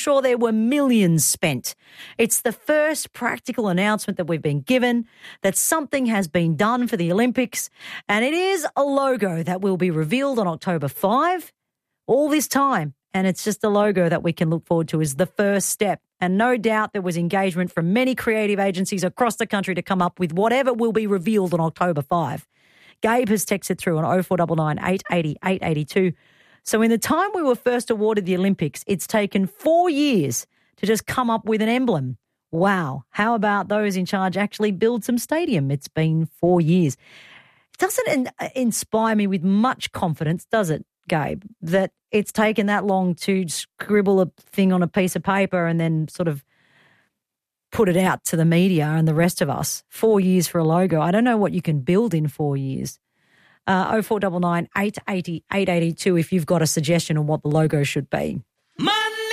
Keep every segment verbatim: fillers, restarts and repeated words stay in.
sure there were millions spent. It's the first practical announcement that we've been given that something has been done for the Olympics, and it is a logo that will be revealed on October fifth. All this time, and it's just a logo that we can look forward to as the first step. And no doubt there was engagement from many creative agencies across the country to come up with whatever will be revealed on October fifth. Gabe has texted through on oh four nine nine, eight eight oh, eight eight two. So in the time we were first awarded the Olympics, it's taken four years to just come up with an emblem. Wow. How about those in charge actually build some stadium? It's been four years. It doesn't in- inspire me with much confidence, does it, Gabe, that it's taken that long to scribble a thing on a piece of paper and then sort of put it out to the media and the rest of us. Four years for a logo. I don't know what you can build in four years. Uh, oh four nine nine, eight eight oh, eight eight two if you've got a suggestion on what the logo should be. Money,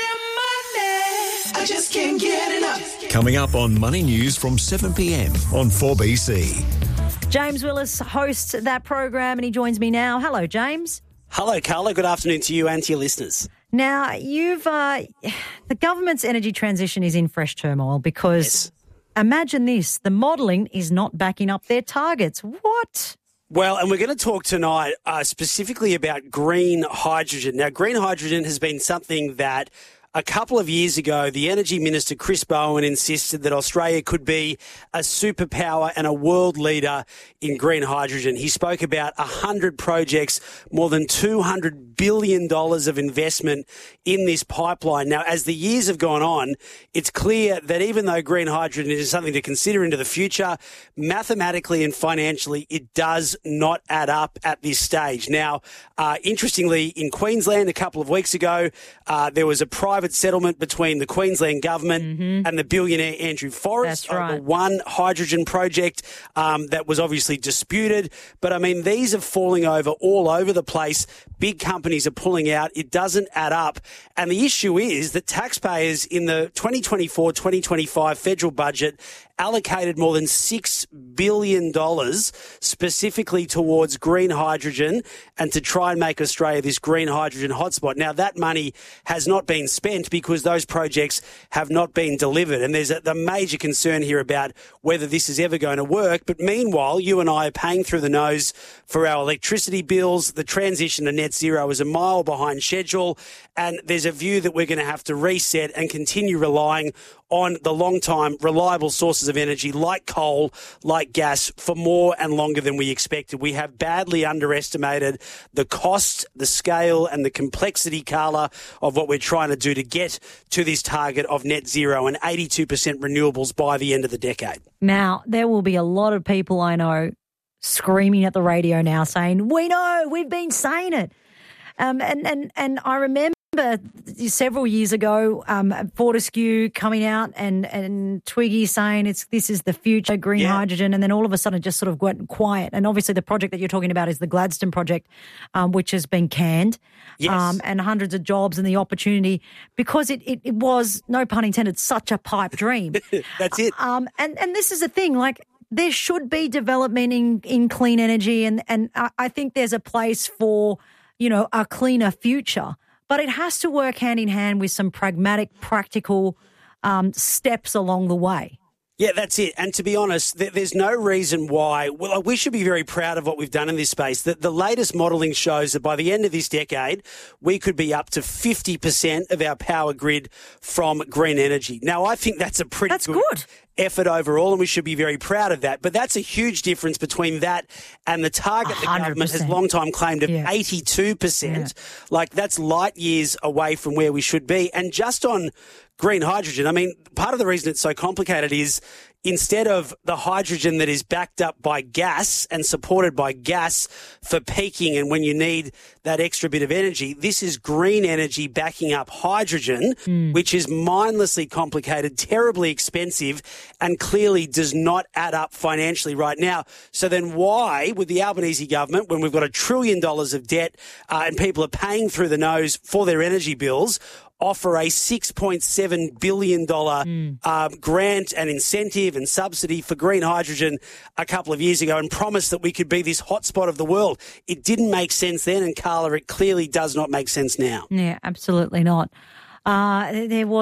money, I just can't get enough. Coming up on Money News from seven p.m. on four B C. James Willis hosts that program and he joins me now. Hello, James. Hello, Carla. Good afternoon to you and to your listeners. Now, you've uh, the government's energy transition is in fresh turmoil because Yes. imagine this, the modelling is not backing up their targets. What? Well, and we're going to talk tonight uh, specifically about green hydrogen. Now, green hydrogen has been something that a couple of years ago, the Energy Minister, Chris Bowen, insisted that Australia could be a superpower and a world leader in green hydrogen. He spoke about one hundred projects, more than two hundred billion dollars of investment in this pipeline. Now, as the years have gone on, it's clear that even though green hydrogen is something to consider into the future, mathematically and financially, it does not add up at this stage. Now, uh, interestingly, in Queensland a couple of weeks ago, uh, there was a private settlement between the Queensland government mm-hmm. and the billionaire Andrew Forrest That's right. over one hydrogen project um, that was obviously disputed. But, I mean, these are falling over all over the place. Big companies are pulling out. It doesn't add up. And the issue is that taxpayers in the twenty twenty-four twenty twenty-five federal budget allocated more than six billion dollars specifically towards green hydrogen and to try and make Australia this green hydrogen hotspot. Now, that money has not been spent because those projects have not been delivered. And there's a the major concern here about whether this is ever going to work. But meanwhile, you and I are paying through the nose for our electricity bills. The transition to net zero is a mile behind schedule. And there's a view that we're going to have to reset and continue relying on the long-time reliable sources of energy like coal, like gas, for more and longer than we expected. We have badly underestimated the cost, the scale and the complexity, Carla, of what we're trying to do to get to this target of net zero and eighty-two percent renewables by the end of the decade. Now, there will be a lot of people I know screaming at the radio now saying, we know, we've been saying it. Um, and, and, and I remember several years ago, um, Fortescue coming out and, and Twiggy saying it's this is the future, green yeah. hydrogen, and then all of a sudden it just sort of went quiet. And obviously the project that you're talking about is the Gladstone project, um, which has been canned, yes. um, and hundreds of jobs and the opportunity because it, it, it was, no pun intended, such a pipe dream. That's it. Um, and, and this is the thing, like, there should be development in, in clean energy, and, and I, I think there's a place for, you know, a cleaner future. But it has to work hand in hand with some pragmatic, practical um, steps along the way. Yeah, that's it. And to be honest, th- there's no reason why. Well, we should be very proud of what we've done in this space. The, the latest modelling shows that by the end of this decade, we could be up to fifty percent of our power grid from green energy. Now, I think that's a pretty that's good, good effort overall, and we should be very proud of that. But that's a huge difference between that and the target the government has long time claimed of yeah. eighty-two percent. Yeah. Like, that's light years away from where we should be. And just on green hydrogen, I mean, part of the reason it's so complicated is instead of the hydrogen that is backed up by gas and supported by gas for peaking and when you need that extra bit of energy, this is green energy backing up hydrogen, mm. which is mindlessly complicated, terribly expensive, and clearly does not add up financially right now. So then why, with the Albanese government, when we've got a trillion dollars of debt uh, and people are paying through the nose for their energy bills, offer a six point seven billion dollars mm. uh, grant and incentive and subsidy for green hydrogen a couple of years ago and promised that we could be this hotspot of the world. It didn't make sense then, and Carla, it clearly does not make sense now. Yeah, absolutely not. Uh, there was